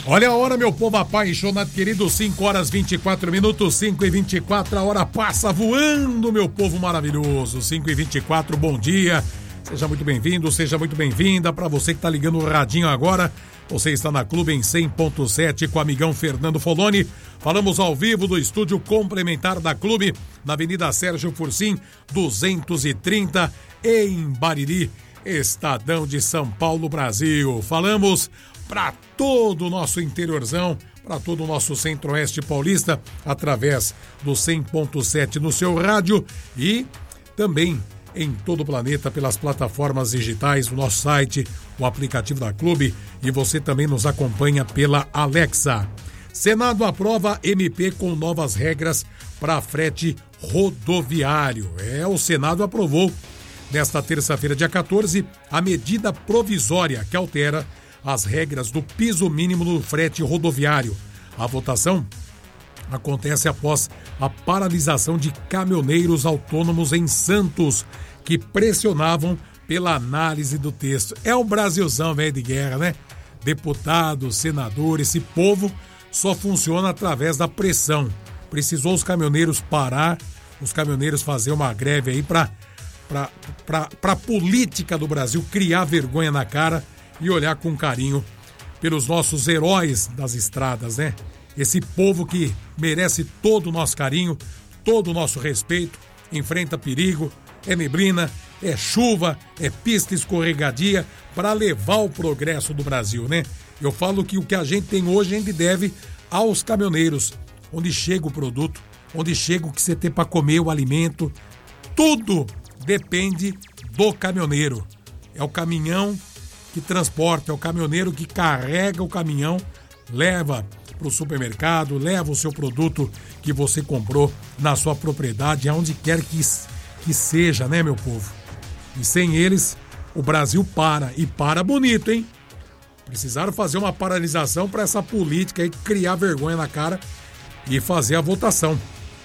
Olha a hora, meu povo apaixonado, querido, 5h24, 5h24, a hora passa voando, meu povo maravilhoso, 5h24, bom dia, seja muito bem-vindo, seja muito bem-vinda, para você que tá ligando o radinho agora, você está na Clube em 100.7 com o amigão Fernando Foloni, falamos ao vivo do estúdio complementar da Clube, na Avenida Sérgio Fursim, 230, em Bariri, Estadão de São Paulo, Brasil, falamos para todo o nosso interiorzão, para todo o nosso centro-oeste paulista, através do 100.7 no seu rádio e também em todo o planeta pelas plataformas digitais, o nosso site, o aplicativo da Clube e você também nos acompanha pela Alexa. Senado aprova MP com novas regras para frete rodoviário. O Senado aprovou nesta terça-feira, dia 14, a medida provisória que altera as regras do piso mínimo do frete rodoviário. A votação acontece após a paralisação de caminhoneiros autônomos em Santos, que pressionavam pela análise do texto. É o Brasilzão velho de guerra, né? Deputados, senadores, esse povo só funciona através da pressão. Precisou os caminhoneiros parar, os caminhoneiros fazer uma greve aí para a política do Brasil criar vergonha na cara e olhar com carinho pelos nossos heróis das estradas, né? Esse povo que merece todo o nosso carinho, todo o nosso respeito, enfrenta perigo, é neblina, é chuva, é pista escorregadia para levar o progresso do Brasil, né? Eu falo que o que a gente tem hoje a gente deve aos caminhoneiros, onde chega o produto, onde chega o que você tem para comer, o alimento, tudo depende do caminhoneiro. É o caminhão que transporta, é o caminhoneiro que carrega o caminhão, leva para o supermercado, leva o seu produto que você comprou na sua propriedade, aonde quer que seja, né, meu povo? E sem eles, o Brasil para, e para bonito, hein? Precisaram fazer uma paralisação para essa política aí criar vergonha na cara e fazer a votação.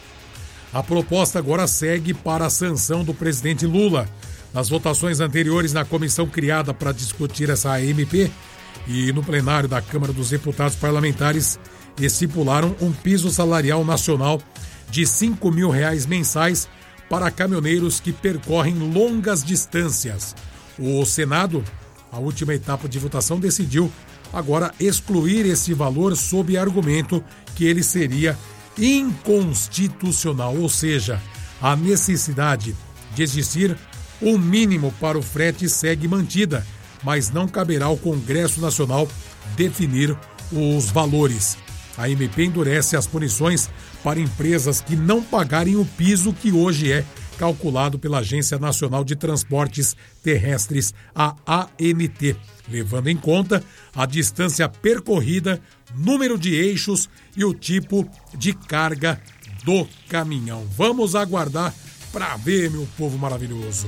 A proposta agora segue para a sanção do presidente Lula. Nas votações anteriores na comissão criada para discutir essa MP e no plenário da Câmara dos Deputados parlamentares estipularam um piso salarial nacional de R$5.000 mensais para caminhoneiros que percorrem longas distâncias. O Senado, a última etapa de votação, decidiu agora excluir esse valor sob argumento que ele seria inconstitucional, ou seja, a necessidade de existir um mínimo para o frete segue mantida, mas não caberá ao Congresso Nacional definir os valores. A MP endurece as punições para empresas que não pagarem o piso que hoje é calculado pela Agência Nacional de Transportes Terrestres, a ANT, levando em conta a distância percorrida, número de eixos e o tipo de carga do caminhão. Vamos aguardar para ver, meu povo maravilhoso.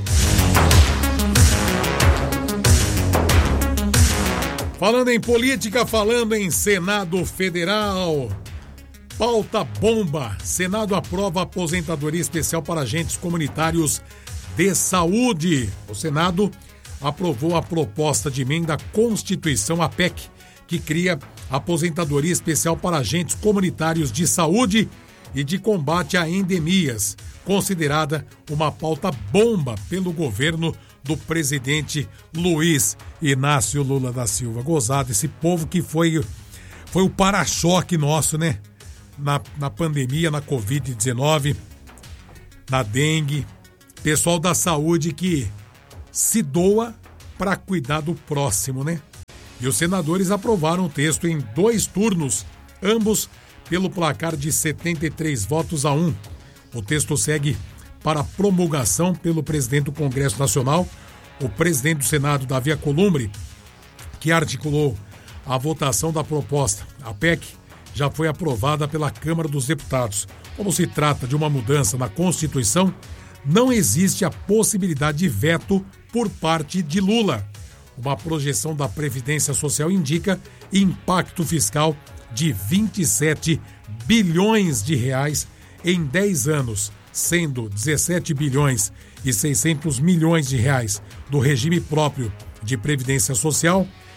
Falando em política, falando em Senado Federal, pauta bomba. Senado aprova aposentadoria especial para agentes comunitários de saúde. O Senado aprovou a proposta de emenda à Constituição, a PEC, que cria aposentadoria especial para agentes comunitários de saúde e de combate a endemias, considerada uma pauta bomba pelo governo do presidente Luiz Inácio Lula da Silva. Gozado, esse povo que foi o para-choque nosso, né? Na pandemia, na Covid-19, na dengue, pessoal da saúde que se doa para cuidar do próximo, né? E os senadores aprovaram o texto em 2 turnos, ambos pelo placar de 73 votos a 1. O texto segue para promulgação pelo presidente do Congresso Nacional, o presidente do Senado, Davi Alcolumbre, que articulou a votação da proposta. A PEC já foi aprovada pela Câmara dos Deputados. Como se trata de uma mudança na Constituição, não existe a possibilidade de veto por parte de Lula. Uma projeção da Previdência Social indica impacto fiscal de 27 bilhões de reais em 10 anos, sendo 17 bilhões e 600 milhões de reais do regime próprio de Previdência Social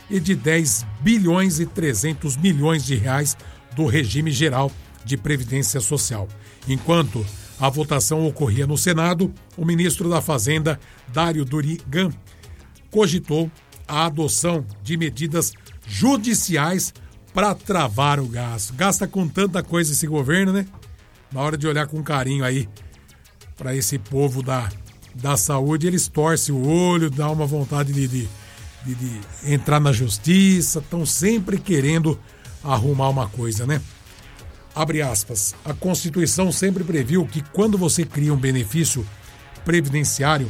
e de 10 bilhões e 300 milhões de reais do regime geral de Previdência Social. Enquanto a votação ocorria no Senado, o ministro da Fazenda, Dário Durigan, cogitou a adoção de medidas judiciais para travar o gasto. Gasta com tanta coisa esse governo, né? Na hora de olhar com carinho aí para esse povo da saúde, eles torcem o olho, dá uma vontade de entrar na justiça, estão sempre querendo arrumar uma coisa, né? Abre aspas, a Constituição sempre previu que quando você cria um benefício previdenciário,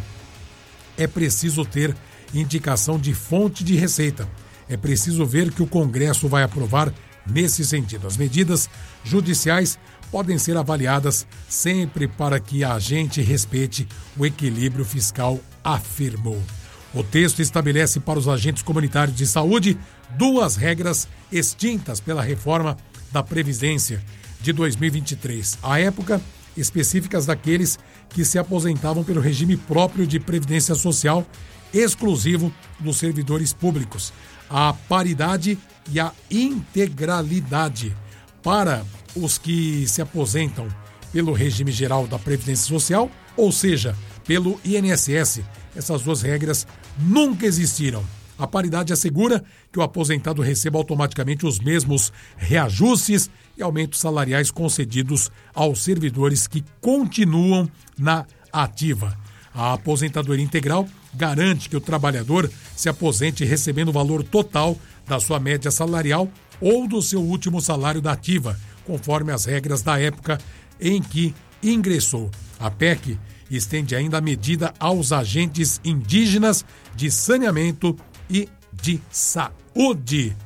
é preciso ter indicação de fonte de receita. É preciso ver que o Congresso vai aprovar nesse sentido. As medidas judiciais podem ser avaliadas sempre para que a gente respeite o equilíbrio fiscal, afirmou. O texto estabelece para os agentes comunitários de saúde 2 regras extintas pela reforma da Previdência de 2023. À época, específicas daqueles que se aposentavam pelo regime próprio de Previdência Social, exclusivo dos servidores públicos. A paridade e a integralidade para os que se aposentam pelo regime geral da Previdência Social, ou seja, pelo INSS. Essas 2 regras nunca existiram. A paridade assegura que o aposentado receba automaticamente os mesmos reajustes e aumentos salariais concedidos aos servidores que continuam na ativa. A aposentadoria integral garante que o trabalhador se aposente recebendo o valor total da sua média salarial ou do seu último salário da ativa, conforme as regras da época em que ingressou. A PEC estende ainda a medida aos agentes indígenas de saneamento e de saúde.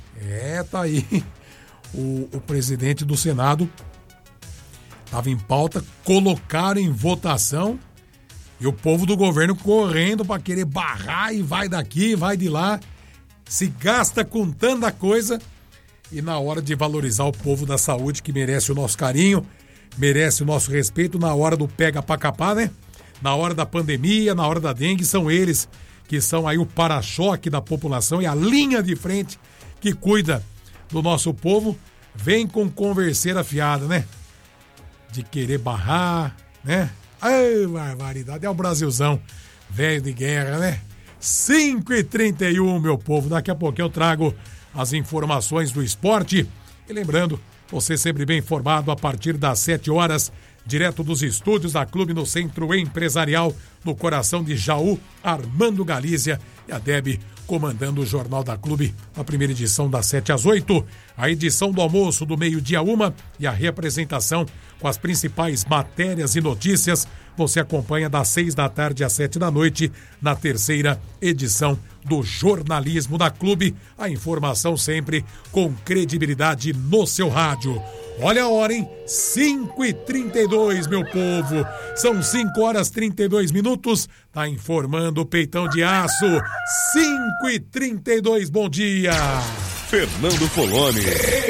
Tá aí. O presidente do Senado estava em pauta, colocaram em votação e o povo do governo correndo para querer barrar e vai daqui, vai de lá, se gasta com tanta coisa e na hora de valorizar o povo da saúde que merece o nosso carinho, merece o nosso respeito, na hora do pega pra capar, né? Na hora da pandemia, na hora da dengue, são eles que são aí o para-choque da população e a linha de frente que cuida do nosso povo, vem com converseira fiada, né? De querer barrar, né? Ai, barbaridade, é o Brasilzão velho de guerra, né? 5h31, meu povo, daqui a pouquinho eu trago as informações do esporte e lembrando, você sempre bem informado a partir das 7 horas, direto dos estúdios da Clube no Centro Empresarial, no coração de Jaú, Armando Galícia e a Deb comandando o Jornal da Clube, a primeira edição das 7 às 8, a edição do almoço do meio-dia 1 e a reapresentação com as principais matérias e notícias. Você acompanha das 6 da tarde às 7 da noite na terceira edição do Jornalismo da Clube. A informação sempre com credibilidade no seu rádio. Olha a hora, hein? 5h32, meu povo. São 5h32. Tá informando o Peitão de Aço. 5h32, bom dia. Fernando Poloni.